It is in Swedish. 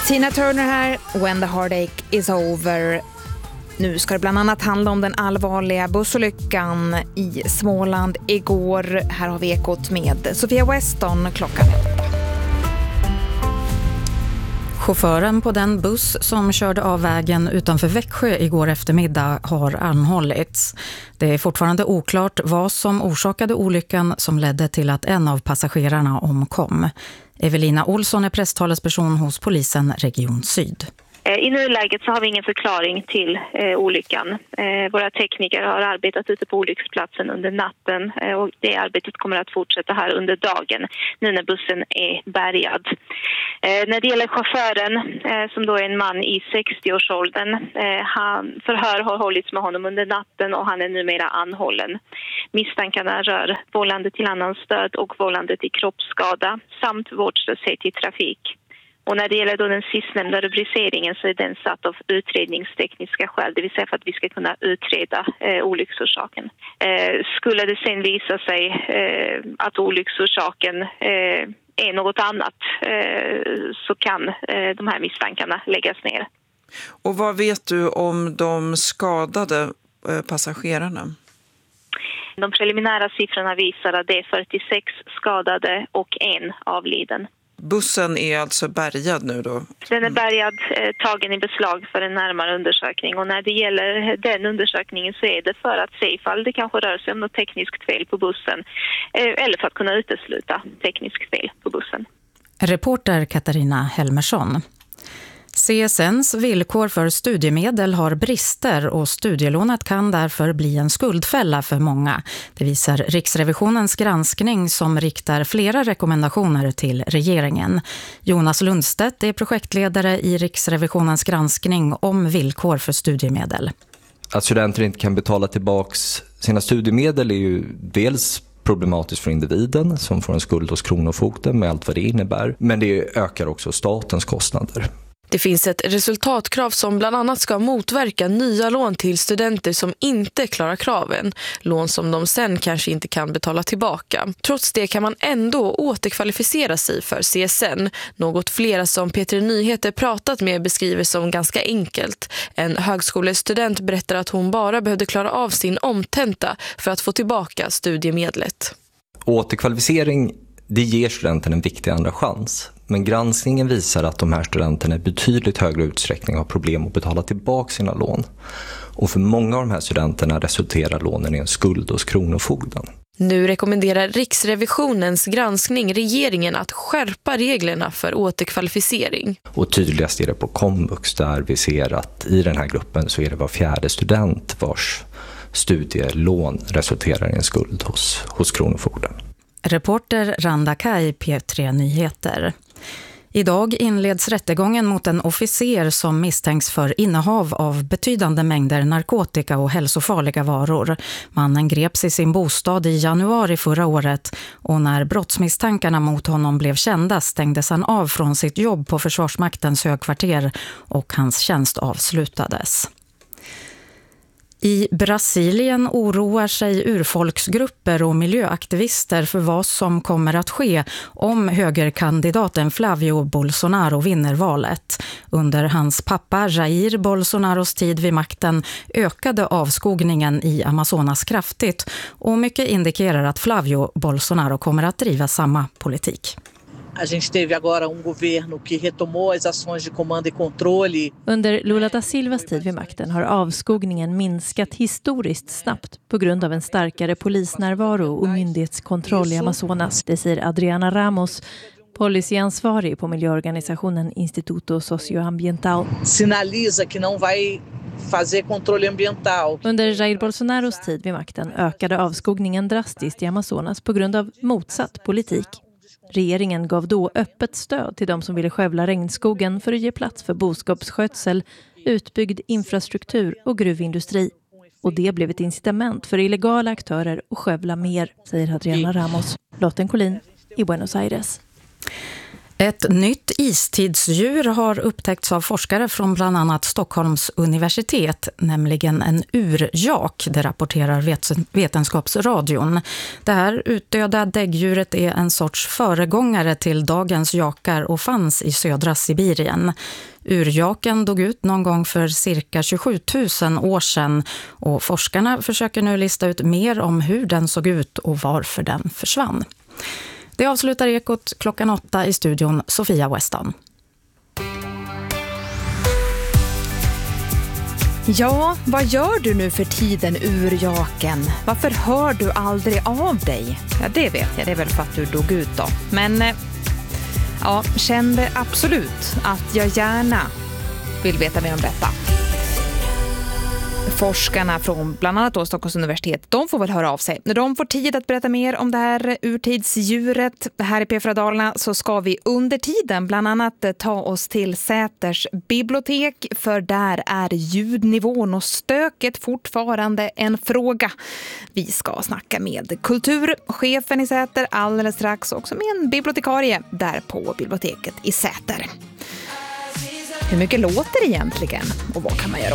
Tina Turner här, When the Heartache is Over. Nu ska det bland annat handla om den allvarliga bussolyckan i Småland igår. Här har vi Ekot med Sofia Weston klockan 8. Chauffören på den buss som körde av vägen utanför Växjö igår eftermiddag har anhållits. Det är fortfarande oklart vad som orsakade olyckan som ledde till att en av passagerarna omkom. Evelina Olsson är presstalesperson hos polisen Region Syd. I nuläget så har vi ingen förklaring till olyckan. Våra tekniker har arbetat ute på olycksplatsen under natten och det arbetet kommer att fortsätta här under dagen nu när bussen är bärgad. När det gäller chauffören som då är en man i 60-årsåldern, förhör har hållits med honom under natten och han är numera anhållen. Misstankarna rör vållande till annans död och vållande till kroppsskada samt vårdslöshet i trafik. Och när det gäller då den sistnämnda rubriceringen så är den satt av utredningstekniska skäl, det vill säga för att vi ska kunna utreda olycksorsaken. Skulle det sen visa sig att olycksorsaken är något annat så kan de här misstankarna läggas ner. Och vad vet du om de skadade passagerarna? De preliminära siffrorna visar att det är 46 skadade och en avliden. Bussen är alltså bärgad nu då? Den är bärgad, tagen i beslag för en närmare undersökning. Och när det gäller den undersökningen så är det för att se ifall det kanske rör sig om något tekniskt fel på bussen. Eller för att kunna utesluta tekniskt fel på bussen. Reporter Katarina Helmersson. CSNs villkor för studiemedel har brister och studielånet kan därför bli en skuldfälla för många. Det visar Riksrevisionens granskning som riktar flera rekommendationer till regeringen. Jonas Lundstedt är projektledare i Riksrevisionens granskning om villkor för studiemedel. Att studenter inte kan betala tillbaks sina studiemedel är ju dels problematiskt för individen som får en skuld hos Kronofogden med allt vad det innebär. Men det ökar också statens kostnader. Det finns ett resultatkrav som bland annat ska motverka nya lån till studenter som inte klarar kraven. Lån som de sen kanske inte kan betala tillbaka. Trots det kan man ändå återkvalificera sig för CSN. Något flera som Peter Nyheter pratat med beskriver som ganska enkelt. En högskolestudent berättar att hon bara behövde klara av sin omtenta för att få tillbaka studiemedlet. Återkvalificering, det ger studenten en viktig andra chans. Men granskningen visar att de här studenterna i betydligt högre utsträckning har problem att betala tillbaka sina lån. Och för många av de här studenterna resulterar lånen i en skuld hos Kronofogden. Nu rekommenderar Riksrevisionens granskning regeringen att skärpa reglerna för återkvalificering. Och tydligast är det på komvux där vi ser att i den här gruppen så är det var fjärde student vars studielån resulterar i en skuld hos Kronofogden. Reporter Randa Kaj, P3 Nyheter. Idag inleds rättegången mot en officer som misstänks för innehav av betydande mängder narkotika och hälsofarliga varor. Mannen greps i sin bostad i januari förra året och när brottsmisstankarna mot honom blev kända stängdes han av från sitt jobb på Försvarsmaktens högkvarter och hans tjänst avslutades. I Brasilien oroar sig urfolksgrupper och miljöaktivister för vad som kommer att ske om högerkandidaten Flavio Bolsonaro vinner valet. Under hans pappa Jair Bolsonaros tid vid makten ökade avskogningen i Amazonas kraftigt och mycket indikerar att Flavio Bolsonaro kommer att driva samma politik. A gente teve agora governo que retomou as ações de comando e controle. Under Lula da Silvas tid vid makten har avskogningen minskat historiskt snabbt på grund av en starkare polisnärvaro och myndighetskontroll i Amazonas. Det säger Adriana Ramos, policyansvarig på miljöorganisationen Instituto Socioambiental. Sinaliza que não vai fazer controle ambiental. Under Jair Bolsonaros tid vid makten ökade avskogningen drastiskt i Amazonas på grund av motsatt politik. Regeringen gav då öppet stöd till de som ville skövla regnskogen för att ge plats för boskapsskötsel, utbyggd infrastruktur och gruvindustri. Och det blev ett incitament för illegala aktörer att skövla mer, säger Adriana Ramos. Lotten Collin i Buenos Aires. Ett nytt istidsdjur har upptäckts av forskare från bland annat Stockholms universitet, nämligen en urjak, det rapporterar Vetenskapsradion. Det här utdöda däggdjuret är en sorts föregångare till dagens jakar och fanns i södra Sibirien. Urjaken dog ut någon gång för cirka 27 000 år sedan och forskarna försöker nu lista ut mer om hur den såg ut och varför den försvann. Det avslutar Ekot klockan 8 i studion, Sofia Weston. Ja, vad gör du nu för tiden, urjaken? Varför hör du aldrig av dig? Ja, det vet jag. Det är väl för att du dog ut då. Men ja, kände absolut att jag gärna vill veta mer om detta. Forskarna från bland annat då Stockholms universitet, de får väl höra av sig. När de får tid att berätta mer om det här urtidsdjuret här i P4 Dalarna så ska vi under tiden bland annat ta oss till Säters bibliotek, för där är ljudnivån och stöket fortfarande en fråga. Vi ska snacka med kulturchefen i Säter alldeles strax, också med en bibliotekarie där på biblioteket i Säter. Hur mycket låter det egentligen och vad kan man göra